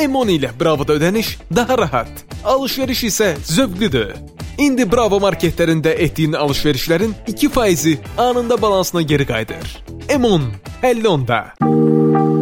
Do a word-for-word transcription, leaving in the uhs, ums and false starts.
M on ilə Bravo'da ödəniş daha rahat, alışveriş isə zövqlüdür. İndi Bravo marketlərində etdiyin alışverişlərin iki faizi anında balansına geri qayıdır. M on, həll onda.